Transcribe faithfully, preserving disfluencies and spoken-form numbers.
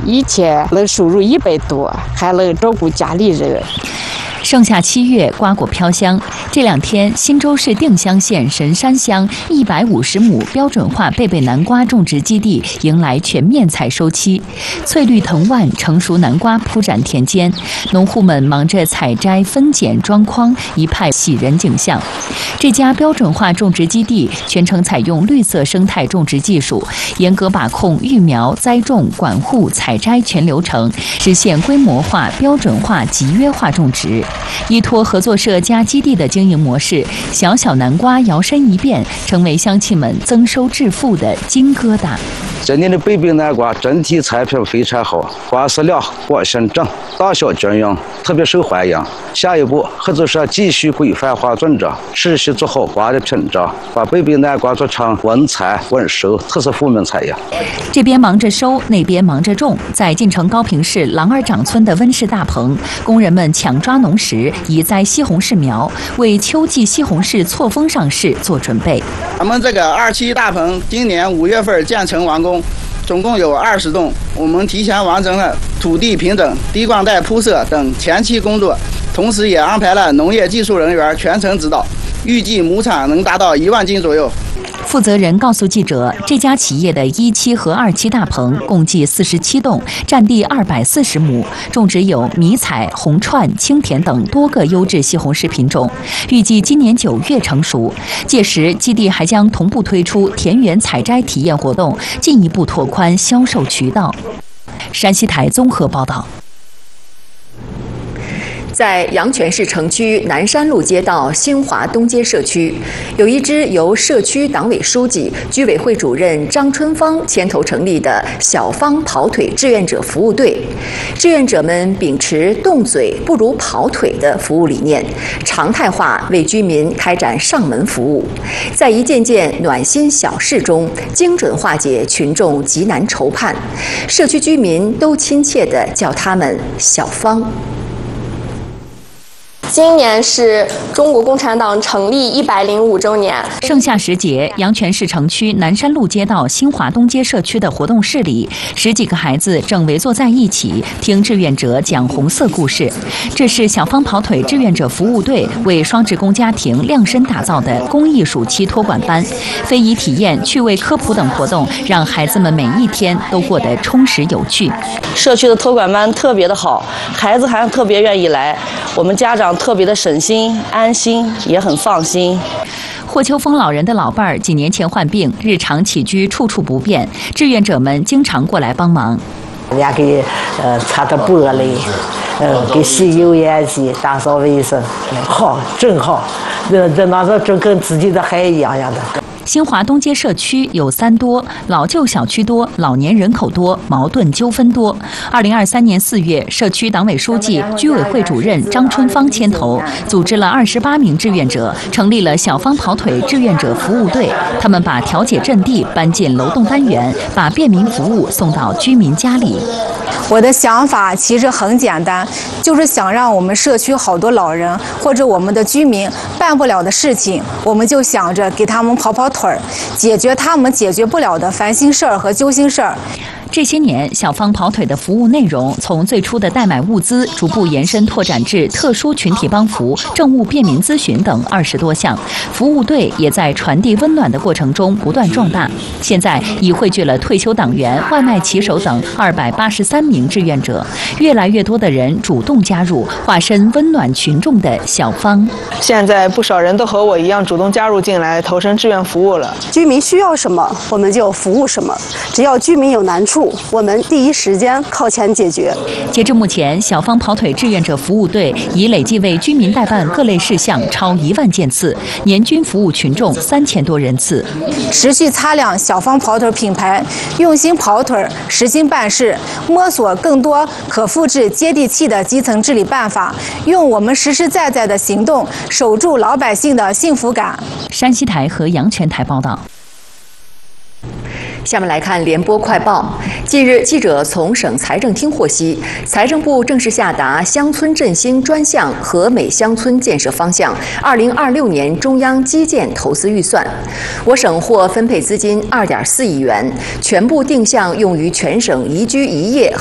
一天能收入一百多，还能照顾家里人。 盛夏七月，瓜果飘香。这两天，新州市定襄县神山乡一百五十亩标准化贝贝南瓜种植基地迎来全面采收期，翠绿藤蔓，成熟南瓜铺展田间，农户们忙着采摘、分拣、装筐，一派喜人景象。这家标准化种植基地全程采用绿色生态种植技术，严格把控育苗、栽种、管护、采摘全流程，实现规模化、标准化、集约化种植。依托合作社加基地的经营模式，小小南瓜摇身一变，成为乡亲们增收致富的金疙瘩。 今年的贝贝南瓜整体产品非常好，瓜实亮，果形正，大小均匀，特别受欢迎。下一步，合作社继续规范化种植，持续做好瓜的品质，把贝贝南瓜做成稳产稳收特色富民产业。 这边忙着收，那边忙着种。在晋城高平市狼儿掌村的温室大棚，工人们抢抓农时，移栽西红柿苗，为秋季西红柿错峰上市做准备。 咱们这个二期大棚今年五月份建成完工，总共有二十栋。我们提前完成了土地平整、滴灌带铺设等前期工作，同时也安排了农业技术人员全程指导，预计亩产能达到一万斤左右。 负责人告诉记者，这家企业的一期和二期大棚共计四十七栋，占地二百四十亩，种植有迷彩、红串、青田等多个优质西红柿品种，预计今年九月成熟。届时，基地还将同步推出田园采摘体验活动，进一步拓宽销售渠道。山西台综合报道。 在阳泉市城区南山路街道新华东街社区，有一支由社区党委书记、居委会主任张春芳牵头成立的小芳跑腿志愿者服务队。志愿者们秉持动嘴不如跑腿的服务理念，常态化为居民开展上门服务，在一件件暖心小事中，精准化解群众急难愁盼。社区居民都亲切地叫他们小芳。 今年是中国共产党成立一百零五周年。 盛夏时节，阳泉市城区南山路街道新华东街社区的活动室里，十几个孩子正围坐在一起，听志愿者讲红色故事。这是小芳跑腿志愿者服务队为双职工家庭量身打造的公益暑期托管班，非遗体验、趣味科普等活动，让孩子们每一天都过得充实有趣。 社区的托管班特别的好，孩子还特别愿意来，我们家长特别的省心、安心，也很放心。 霍秋峰老人的老伴儿几年前患病，日常起居处处不便，志愿者们经常过来帮忙。 人家给呃擦擦玻璃，呃给洗油烟机、打扫卫生，好，真好，这这那时真跟自己的孩子一样样的。 新华东街社区有三多，老旧小区多，老年人口多，矛盾纠纷多。二零二三年四月，社区党委书记、居委会主任张春芳牵头，组织了二十八名志愿者，成立了小芳跑腿志愿者服务队。他们把调解阵地搬进楼栋单元，把便民服务送到居民家里。 我的想法其实很简单，就是想让我们社区好多老人或者我们的居民办不了的事情，我们就想着给他们跑跑腿儿，解决他们解决不了的烦心事儿和揪心事儿。 这些年，小芳跑腿的服务内容从最初的代买物资，逐步延伸拓展至特殊群体帮扶、政务便民咨询等二十多项。服务队也在传递温暖的过程中不断壮大，现在已汇聚了退休党员、外卖骑手等二百八十三名志愿者。越来越多的人主动加入，化身温暖群众的小芳。 现在不少人都和我一样主动加入进来，投身志愿服务了。 居民需要什么，我们就服务什么。只要居民有难处，我们第一时间靠前解决。 截至目前，小芳跑腿志愿者服务队已累计为居民代办各类事项超一万件次，年均服务群众三千多人次。 持续擦亮小芳跑腿品牌，用心跑腿，实心办事，摸索更多可复制、接地气的基层治理办法，用我们实实在在的行动守住老百姓的幸福感。 山西台和阳泉台报道。 下面来看联播快报。近日，记者从省财政厅获悉，财政部正式下达乡村振兴专项和美乡村建设方向二零二六年中央基建投资预算。我省获分配资金二点四亿元，全部定向用于全省宜居宜业